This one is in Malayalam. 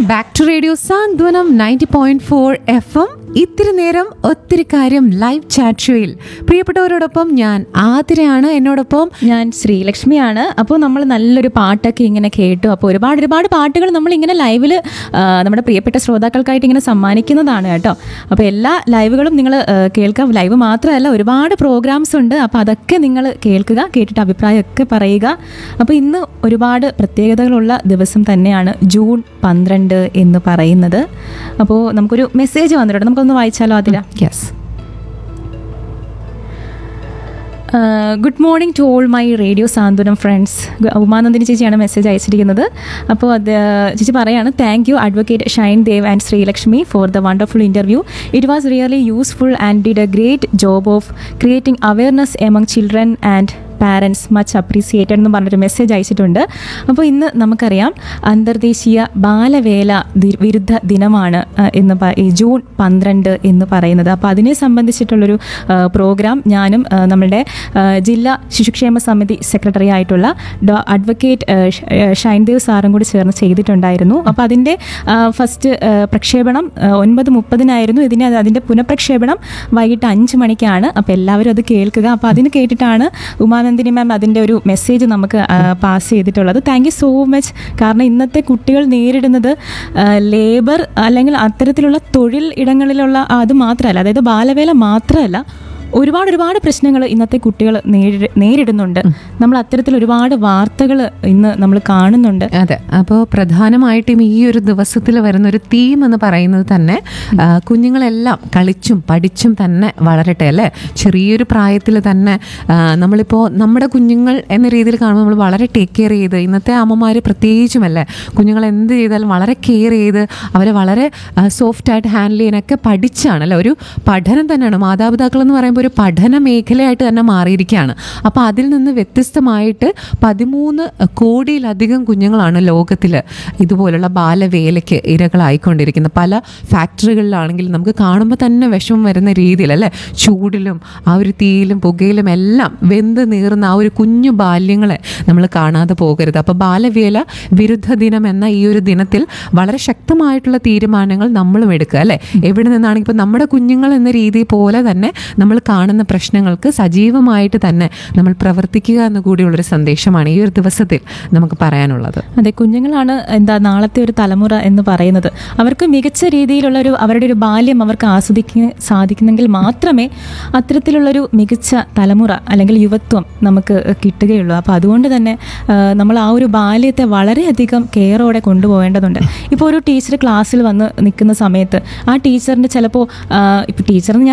Back to radio Santhwanam 90.4 FM. ഇത്തിരി നേരം ഒത്തിരി കാര്യം ലൈവ് ചാറ്റ് ഷോയിൽ പ്രിയപ്പെട്ടവരോടൊപ്പം ഞാൻ ആതിരയാണ്, എന്നോടൊപ്പം ഞാൻ ശ്രീലക്ഷ്മിയാണ്. അപ്പോൾ നമ്മൾ നല്ലൊരു പാട്ടൊക്കെ ഇങ്ങനെ കേട്ടു. അപ്പോൾ ഒരുപാട് പാട്ടുകൾ നമ്മളിങ്ങനെ ലൈവിൽ നമ്മുടെ പ്രിയപ്പെട്ട ശ്രോതാക്കൾക്കായിട്ട് ഇങ്ങനെ സമ്മാനിക്കുന്നതാണ് കേട്ടോ. അപ്പോൾ എല്ലാ ലൈവുകളും നിങ്ങൾ കേൾക്കാം. ലൈവ് മാത്രമല്ല, ഒരുപാട് പ്രോഗ്രാംസ് ഉണ്ട്. അപ്പോൾ അതൊക്കെ നിങ്ങൾ കേൾക്കുക, കേട്ടിട്ട് അഭിപ്രായമൊക്കെ പറയുക. അപ്പോൾ ഇന്ന് ഒരുപാട് പ്രത്യേകതകളുള്ള ദിവസം തന്നെയാണ് ജൂൺ 12 എന്ന് പറയുന്നത്. അപ്പോൾ നമുക്കൊരു മെസ്സേജ് വന്നിട്ടുണ്ട്, നമുക്കൊന്ന് വായിച്ചാലോ അതില? Yes. Good morning to all my radio Santhwanam friends. Umanandini ചേച്ചിയാണ് മെസ്സേജ് അയച്ചിരിക്കുന്നത്. അപ്പോൾ അത് ചേച്ചി പറയാണ്, thank you advocate Shine Dev and Sreelakshmi for the wonderful interview. It was really useful and did A great job of creating awareness among children and parents, much appreciated എന്ന് പറഞ്ഞൊരു മെസ്സേജ് അയച്ചിട്ടുണ്ട്. അപ്പോൾ ഇന്ന് നമുക്കറിയാം അന്തർദേശീയ ബാലവേല വിരുദ്ധ ദിനമാണ് എന്ന് ജൂൺ 12 എന്ന് പറയുന്നത്. അപ്പോൾ അതിനെ സംബന്ധിച്ചിട്ടുള്ളൊരു പ്രോഗ്രാം ഞാനും നമ്മളുടെ ജില്ലാ ശിശുക്ഷേമ സമിതി സെക്രട്ടറി ആയിട്ടുള്ള അഡ്വക്കേറ്റ് ഷൈൻദേവ് സാറും കൂടി ചേർന്ന് ചെയ്തിട്ടുണ്ടായിരുന്നു. അപ്പോൾ അതിൻ്റെ ഫസ്റ്റ് പ്രക്ഷേപണം 9:30 അതിൻ്റെ പുനഃപ്രക്ഷേപണം വൈകിട്ട് 5 മണിക്കാണ്. അപ്പോൾ എല്ലാവരും അത് കേൾക്കുക. അപ്പോൾ അതിന് കേട്ടിട്ടാണ് ഉമാനന്ദിനി മാം അതിൻ്റെ ഒരു മെസ്സേജ് നമുക്ക് പാസ് ചെയ്തിട്ടുള്ളത്. Thank you so much. കാരണം ഇന്നത്തെ കുട്ടികൾ നേരിടുന്നത് ലേബർ അല്ലെങ്കിൽ അത്തരത്തിലുള്ള തൊഴിൽ ഇടങ്ങളിലുള്ള അത് മാത്രമല്ല, അതായത് ബാലവേല മാത്രമല്ല, ഒരുപാട് പ്രശ്നങ്ങൾ ഇന്നത്തെ കുട്ടികൾ നേരിടുന്നുണ്ട്. നമ്മൾ അത്തരത്തിൽ ഒരുപാട് വാർത്തകൾ ഇന്ന് നമ്മൾ കാണുന്നുണ്ട്. അതെ. അപ്പോൾ പ്രധാനമായിട്ടും ഈ ഒരു ദിവസത്തിൽ വരുന്ന ഒരു തീം എന്ന് പറയുന്നത് തന്നെ കുഞ്ഞുങ്ങളെല്ലാം കളിച്ചും പഠിച്ചും തന്നെ വളരട്ടെ അല്ലേ. ചെറിയൊരു പ്രായത്തിൽ തന്നെ നമ്മളിപ്പോൾ നമ്മുടെ കുഞ്ഞുങ്ങൾ എന്ന രീതിയിൽ കാണുമ്പോൾ നമ്മൾ വളരെ ടേക്ക് കെയർ ചെയ്ത്, ഇന്നത്തെ അമ്മമാർ പ്രത്യേകിച്ചുമല്ലേ, കുഞ്ഞുങ്ങൾ എന്ത് ചെയ്താലും വളരെ കെയർ ചെയ്ത് അവരെ വളരെ സോഫ്റ്റായിട്ട് ഹാൻഡിൽ ചെയ്യാനൊക്കെ പഠിച്ചാണല്ലേ. ഒരു പഠനം തന്നെയാണ് മാതാപിതാക്കൾ എന്ന് പറയുമ്പോൾ ഒരു പഠന മേഖലയായിട്ട് തന്നെ മാറിയിരിക്കുകയാണ്. അപ്പോൾ അതിൽ നിന്ന് വ്യത്യസ്തമായിട്ട് 13 കോടിയിലധികം കുഞ്ഞുങ്ങളാണ് ലോകത്തിൽ ഇതുപോലുള്ള ബാലവേലയ്ക്ക് ഇരകളായിക്കൊണ്ടിരിക്കുന്നത്. പല ഫാക്ടറികളിലാണെങ്കിൽ നമുക്ക് കാണുമ്പോൾ തന്നെ വിഷമം വരുന്ന രീതിയിൽ അല്ലേ, ചൂടിലും ആ ഒരു തീയിലും പുകയിലും എല്ലാം വെന്ത് നീറുന്ന ആ ഒരു കുഞ്ഞു ബാല്യങ്ങളെ നമ്മൾ കാണാതെ പോകരുത്. അപ്പോൾ ബാലവേല വിരുദ്ധ ദിനം എന്ന ഈ ഒരു ദിനത്തിൽ വളരെ ശക്തമായിട്ടുള്ള തീരുമാനങ്ങൾ നമ്മളും എടുക്കുക അല്ലേ. എവിടെ നിന്നാണെങ്കിൽ ഇപ്പോൾ നമ്മുടെ കുഞ്ഞുങ്ങൾ എന്ന രീതി പോലെ തന്നെ നമ്മൾ കാണുന്ന പ്രശ്നങ്ങൾക്ക് സജീവമായിട്ട് തന്നെ നമ്മൾ പ്രവർത്തിക്കുക എന്ന് കൂടിയുള്ളൊരു സന്ദേശമാണ് ഈ ഒരു ദിവസത്തിൽ നമുക്ക് പറയാനുള്ളത്. അതെ, കുഞ്ഞുങ്ങളാണ് നാളത്തെ ഒരു തലമുറ എന്ന് പറയുന്നത്. അവർക്ക് മികച്ച രീതിയിലുള്ളൊരു അവരുടെ ഒരു ബാല്യം അവർക്ക് ആസ്വദിക്കാൻ സാധിക്കുന്നെങ്കിൽ മാത്രമേ അത്തരത്തിലുള്ളൊരു മികച്ച തലമുറ അല്ലെങ്കിൽ യുവത്വം നമുക്ക് കിട്ടുകയുള്ളൂ. അപ്പോൾ അതുകൊണ്ട് തന്നെ നമ്മൾ ആ ഒരു ബാല്യത്തെ വളരെയധികം കെയറോടെ കൊണ്ടുപോകേണ്ടതുണ്ട്. ഇപ്പോൾ ഒരു ടീച്ചർ ക്ലാസ്സിൽ വന്ന് നിൽക്കുന്ന സമയത്ത് ആ ടീച്ചറിൻ്റെ ചിലപ്പോൾ ഇപ്പോൾ ടീച്ചറിന്